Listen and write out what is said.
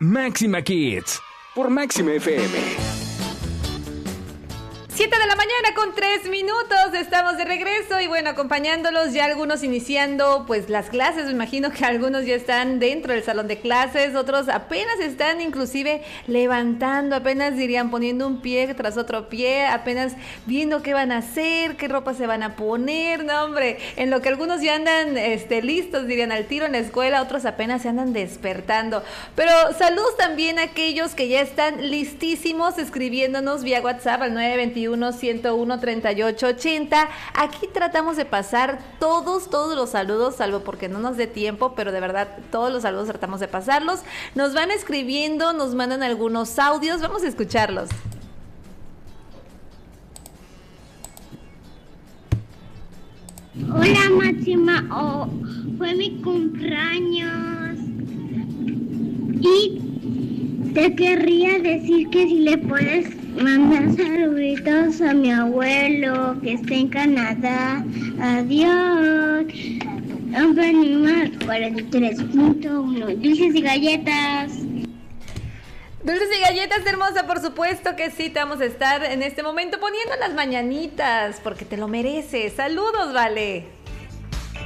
Máxima Kids por Máxima FM. 7 de la mañana con 3 minutos, estamos de regreso y bueno, acompañándolos ya algunos iniciando pues las clases. Me imagino que algunos ya están dentro del salón de clases, otros apenas están inclusive levantando, apenas dirían poniendo un pie tras otro pie, apenas viendo qué van a hacer, qué ropa se van a poner, no hombre, en lo que algunos ya andan listos, dirían al tiro en la escuela, otros apenas se andan despertando. Pero saludos también a aquellos que ya están listísimos escribiéndonos vía WhatsApp al 921-101-3880. Aquí tratamos de pasar todos los saludos, salvo porque no nos dé tiempo, pero de verdad todos los saludos tratamos de pasarlos. Nos van escribiendo, nos mandan algunos audios, vamos a escucharlos. Hola Máxima, fue mi cumpleaños y te querría decir que si le puedes mandar saluditos a mi abuelo que está en Canadá. Adiós. Animal 43.1. Dulces y galletas. Dulces y galletas, hermosa, por supuesto que sí, te vamos a estar en este momento poniendo las mañanitas, porque te lo mereces. Saludos, vale.